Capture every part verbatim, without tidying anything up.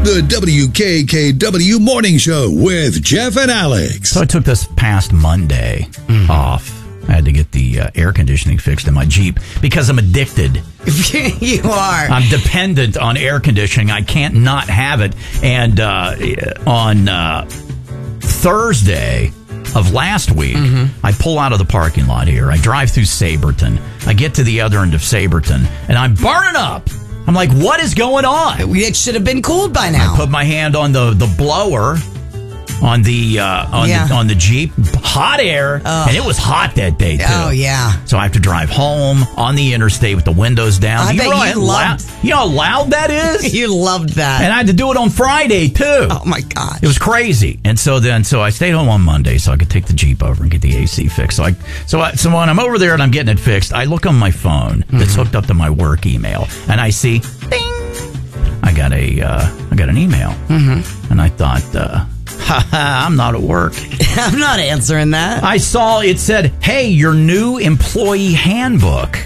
The W K K W Morning Show with Jeff and Alex. So I took this past Monday mm. off. I had to get the uh, air conditioning fixed in my Jeep because I'm addicted. You are. I'm dependent on air conditioning. I can't not have it. And uh, on uh, Thursday of last week, mm-hmm. I pull out of the parking lot here. I drive through Saberton. I get to the other end of Saberton, and I'm burning up. I'm like, what is going on? It should have been cooled by now. I put my hand on the, the blower on the uh, on yeah. the on the Jeep, hot air, oh. and it was hot that day too. Oh yeah! So I have to drive home on the interstate with the windows down. I you bet know you loved. Loud, you know how loud that is. You loved that, and I had to do it on Friday too. Oh my gosh! It was crazy. And so then, so I stayed home on Monday so I could take the Jeep over and get the A C fixed. So I, so I, so when I'm over there and I'm getting it fixed, I look on my phone mm-hmm. that's hooked up to my work email, and I see, ding, I got a, uh, I got an email, mm-hmm. and I thought. Uh, I'm not at work. I'm not answering that. I saw it said, hey, your new employee handbook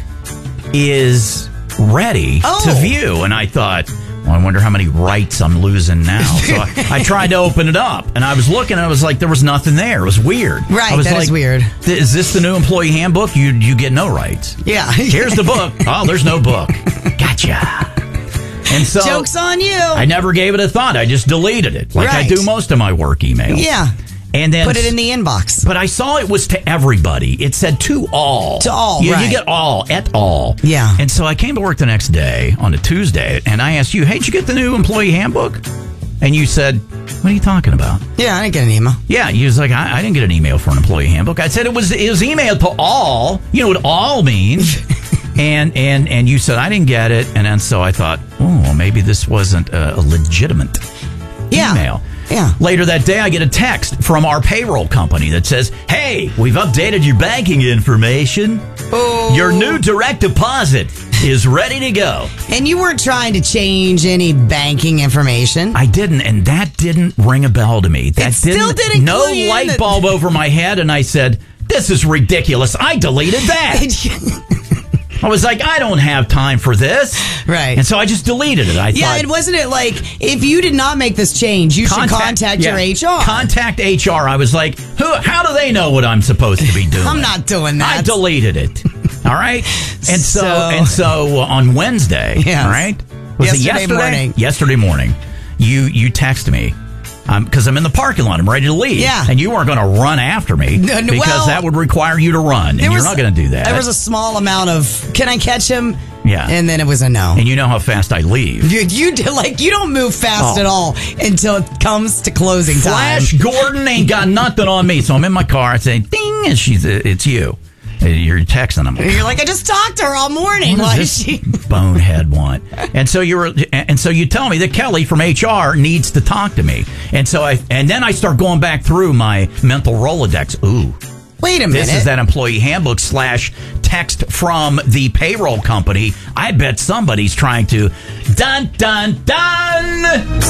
is ready oh. to view. And I thought, well, I wonder how many rights I'm losing now. So I, I tried to open it up, and I was looking, and I was like, there was nothing there. It was weird. Right, I was that like, is weird. Is this the new employee handbook? You you get no rights. Yeah. Here's the book. Oh, there's no book. Gotcha. And so joke's on you. I never gave it a thought. I just deleted it, like right. I do most of my work emails. Yeah. And then put it in the inbox. But I saw it was to everybody. It said to all. To all, you, right. You get all, et al. Yeah. And so I came to work the next day on a Tuesday, and I asked you, hey, did you get the new employee handbook? And you said, what are you talking about? Yeah, I didn't get an email. Yeah, you was like, I, I didn't get an email for an employee handbook. I said it was it was emailed to all. You know what all means. And and and you said I didn't get it, and then so I thought, oh, well, maybe this wasn't a, a legitimate yeah. email. Yeah. Later that day, I get a text from our payroll company that says, "Hey, we've updated your banking information. Oh. Your new direct deposit is ready to go." And you weren't trying to change any banking information. I didn't, and that didn't ring a bell to me. That it still didn't. didn't. No light bulb over my head, and I said, "This is ridiculous." I deleted that. I was like, I don't have time for this. Right. And so I just deleted it. I yeah, thought, and wasn't it like, if you did not make this change, you contact, should contact yeah, your H R. Contact H R. I was like, who? How do they know what I'm supposed to be doing? I'm not doing that. I deleted it. All right? And so, so and so on Wednesday, yes. all right? Was yesterday it yesterday? morning. Yesterday morning, you, you text me. Because um, I'm in the parking lot. I'm ready to leave. Yeah. And you weren't going to run after me no, no, because well, that would require you to run. And you're not going to do that. There was a small amount of, can I catch him? Yeah. And then it was a no. And you know how fast I leave. You, you do, like, you don't move fast oh. at all until it comes to closing time. Flash Gordon ain't got nothing on me. So I'm in my car. I say, ding, and she's, it's you. You're texting them. You're like, I just talked to her all morning. What Why does is she bonehead want? And so you're, and so you tell me that Kelly from H R needs to talk to me. And so I, and then I start going back through my mental Rolodex. Ooh, wait a minute. This is that employee handbook slash text from the payroll company. I bet somebody's trying to dun dun dun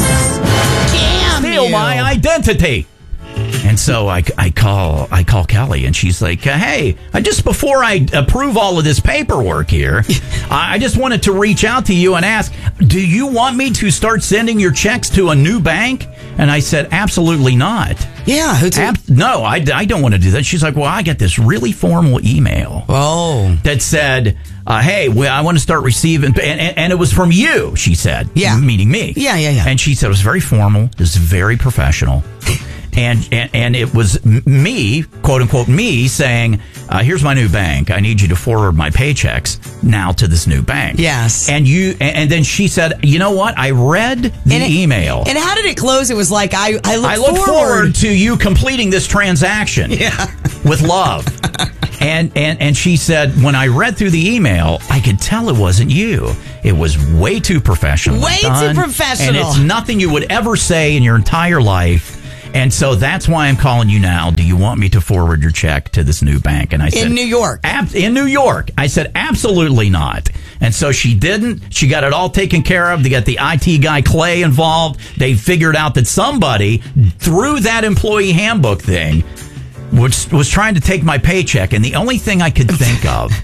Damn steal you. my identity. And so I, I call I call Kelly, and she's like, hey, I just before I approve all of this paperwork here, I just wanted to reach out to you and ask, do you want me to start sending your checks to a new bank? And I said, absolutely not. Yeah. Who Ab- no, I, I don't want to do that. She's like, well, I get this really formal email oh. that said, uh, hey, well, I want to start receiving, and, and, and it was from you, she said. Yeah. Meaning me. Yeah, yeah, yeah. And she said it was very formal. It was very professional. And, and and it was me, quote unquote, me saying, uh, here's my new bank. I need you to forward my paychecks now to this new bank. Yes. And you and, and then she said, you know what? I read the and it, email. And how did it close? It was like, I, I look, I look forward. forward to you completing this transaction yeah. with love. and, and, and she said, when I read through the email, I could tell it wasn't you. It was way too professional. Way done, too professional. And it's nothing you would ever say in your entire life. And so that's why I'm calling you now. Do you want me to forward your check to this new bank? And I said, in New York. Ab- in New York. I said, absolutely not. And so she didn't. She got it all taken care of. They got the I T guy, Clay, involved. They figured out that somebody, through that employee handbook thing, was, was trying to take my paycheck. And the only thing I could think of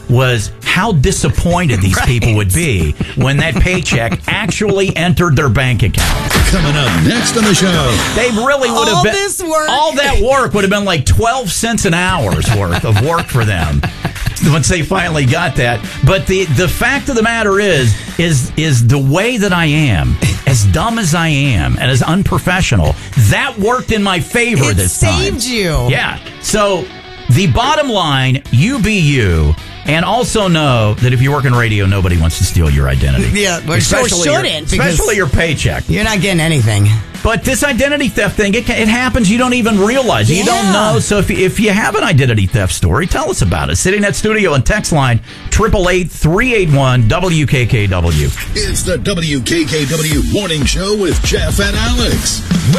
was how disappointed these right. people would be when that paycheck actually entered their bank account. Coming up next on the show, they really would have all been this work. all that work would have been like twelve cents an hour's worth of work for them once they finally got that. But the the fact of the matter is is is the way that I am, as dumb as I am and as unprofessional, that worked in my favor it this time. It saved you. Yeah. So the bottom line, you be you. And also know that if you work in radio, nobody wants to steal your identity. Yeah, well, especially sure shouldn't. Your, especially your paycheck. You're not getting anything. But this identity theft thing, it, it happens. You don't even realize it. Yeah. You don't know. So if, if you have an identity theft story, tell us about it. Sitting at studio and text line, eight eight eight, three eight one, W K K W. It's the W K K W Morning Show with Jeff and Alex.